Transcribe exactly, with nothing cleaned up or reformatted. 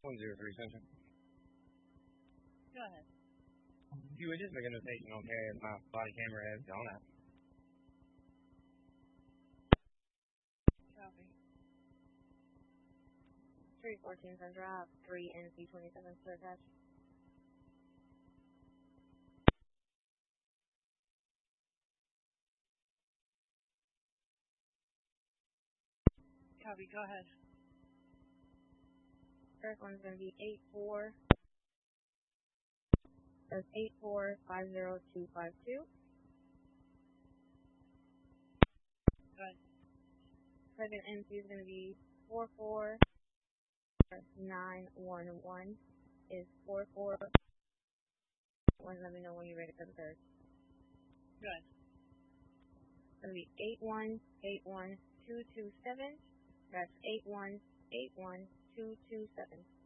one zero three Central. Go ahead. You were just making a mistake, okay? My body camera has gone out. Copy. three fourteen Central, I have three N C twenty-seven to attach. Copy, go ahead. First one's going to be eight four. That's eight four five zero two five two. Go ahead. Second N C is going to be four four nine one one. Is four four. One, let me know when you're ready for the third. Go ahead. It's going to be eight one eight one two two seven. That's eight one eight one two two seven.